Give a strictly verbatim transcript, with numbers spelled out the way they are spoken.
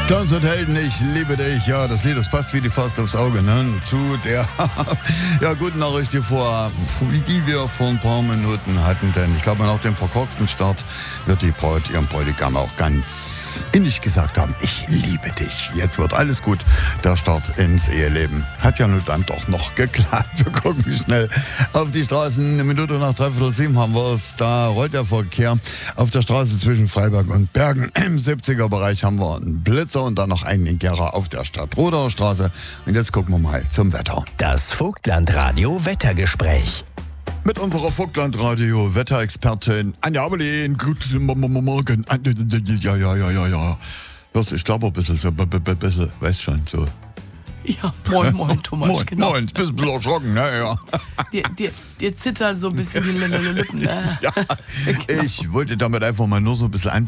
Tanz und Helden, ich liebe dich. Ja, das Lied, das passt wie die Faust aufs Auge, ne? Zu der ja, guten Nachricht, die, vor, die wir vor ein paar Minuten hatten. Denn ich glaube, nach dem verkorksten Start wird die Braut ihrem Bräutigam auch ganz innig gesagt haben, ich liebe dich. Jetzt wird alles gut. Der Start ins Eheleben hat ja nun dann doch noch geklappt. Wir gucken schnell auf die Straßen. Eine Minute nach dreiviertel sieben haben wir es. Da rollt der Verkehr auf der Straße zwischen Freiberg und Bergen. Im siebziger-Bereich haben wir einen Blitzer und dann noch einen Gera auf der Stadtrodauer Straße. Und jetzt gucken wir mal zum Wetter. Das Vogtlandradio Wettergespräch. Mit unserer Vogtlandradio-Wetterexpertin Anja Abelin. Guten Morgen. Ja, ja, ja, ja, ja. Hörst du, ich glaube ein bisschen, so, b- b- bisschen, weißt schon, so. Ja, moin, moin, Thomas. Moin, genau. moin, bist ein bisschen erschrocken, ne? Ja. Dir, dir, dir zittern so ein bisschen die Lippen. Ne? Ja, ich wollte damit einfach mal nur so ein bisschen an